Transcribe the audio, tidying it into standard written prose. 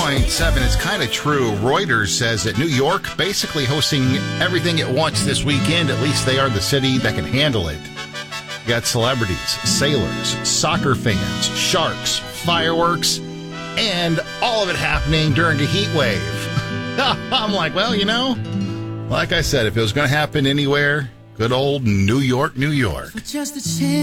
101.7. It's kind of true. Reuters says that New York basically hosting everything it wants this weekend. At least they are the city that can handle it. You got celebrities, sailors, soccer fans, sharks, fireworks, and all of it happening during a heat wave. I'm like, well, like I said, if it was going to happen anywhere, good old New York, New York. For just a chance.